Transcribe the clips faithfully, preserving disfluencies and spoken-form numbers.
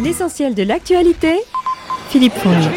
L'essentiel de l'actualité, Philippe Fonge.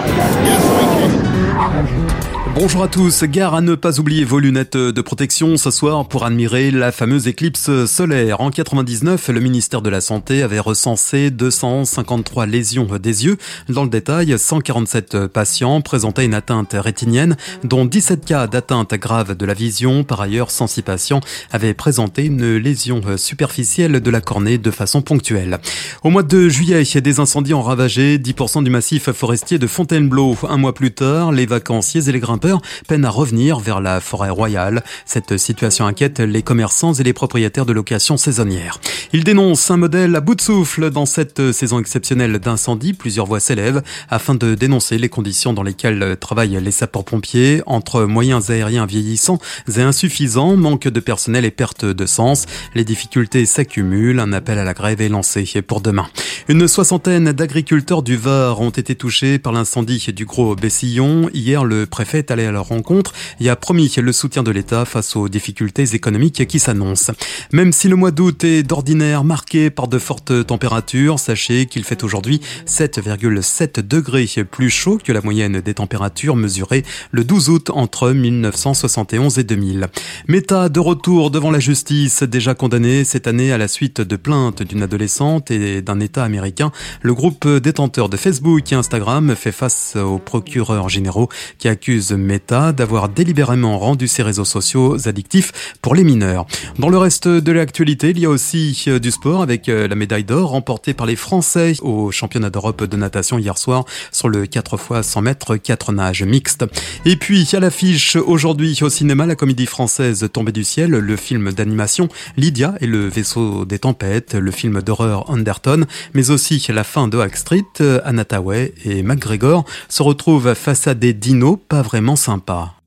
Bonjour à tous, gare à ne pas oublier vos lunettes de protection ce soir pour admirer la fameuse éclipse solaire. En quatre-vingt-dix-neuf, le ministère de la Santé avait recensé deux cent cinquante-trois lésions des yeux. Dans le détail, cent quarante-sept patients présentaient une atteinte rétinienne, dont dix-sept cas d'atteinte grave de la vision. Par ailleurs, cent six patients avaient présenté une lésion superficielle de la cornée de façon ponctuelle. Au mois de juillet, des incendies ont ravagé dix pour cent du massif forestier de Fontainebleau. Un mois plus tard, les vacanciers et les grimpeurs peinent à revenir vers la forêt royale. Cette situation inquiète les commerçants et les propriétaires de locations saisonnières. Ils dénoncent un modèle à bout de souffle dans cette saison exceptionnelle d'incendie. Plusieurs voix s'élèvent afin de dénoncer les conditions dans lesquelles travaillent les sapeurs-pompiers. Entre moyens aériens vieillissants et insuffisants, manque de personnel et perte de sens, les difficultés s'accumulent. Un appel à la grève est lancé pour demain. Une soixantaine d'agriculteurs du Var ont été touchés par l'incendie du Gros Bessillon. Hier, le préfet est allé à leur rencontre et a promis le soutien de l'État face aux difficultés économiques qui s'annoncent. Même si le mois d'août est d'ordinaire marqué par de fortes températures, sachez qu'il fait aujourd'hui sept virgule sept degrés plus chaud que la moyenne des températures mesurées le douze août entre mille neuf cent soixante et onze et deux mille. Meta de retour devant la justice, déjà condamné cette année à la suite de plaintes d'une adolescente et d'un État américain. Le groupe détenteur de Facebook et Instagram fait face aux procureurs généraux qui accusent Meta d'avoir délibérément rendu ses réseaux sociaux addictifs pour les mineurs. Dans le reste de l'actualité, il y a aussi du sport avec la médaille d'or remportée par les Français au championnat d'Europe de natation hier soir sur le quatre fois cent mètres quatre nages mixtes. Et puis à l'affiche aujourd'hui au cinéma, la comédie française Tombée du ciel, le film d'animation Lydia et le vaisseau des tempêtes, le film d'horreur Anderton, mais aussi la fin de Backstreet. Anna Thaouet et McGregor se retrouvent face à des dinos pas vraiment sympa.